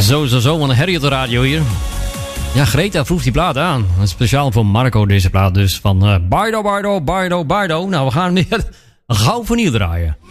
Zo, wat een herrie op de radio hier. Ja, Greta vroeg die plaat aan. Speciaal voor Marco deze plaat dus. Van Bardo. Nou, we gaan weer gauw van hier draaien.